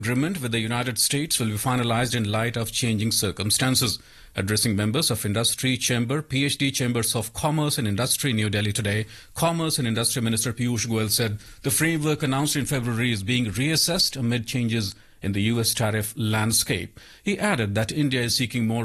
Agreement with the United States will be finalized in light of changing circumstances. Addressing members of Industry Chamber, PhD Chambers of Commerce and Industry in New Delhi today, Commerce and Industry Minister Piyush Goyal said the framework announced in February is being reassessed amid changes in the US tariff landscape. He added that India is seeking more